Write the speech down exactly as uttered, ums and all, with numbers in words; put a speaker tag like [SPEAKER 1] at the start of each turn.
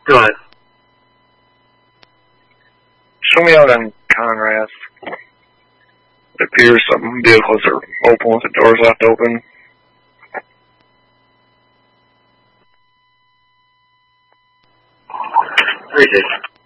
[SPEAKER 1] Go ahead.
[SPEAKER 2] Show me out on Conrath. It appears some vehicles are open with the doors left open.
[SPEAKER 1] Three six.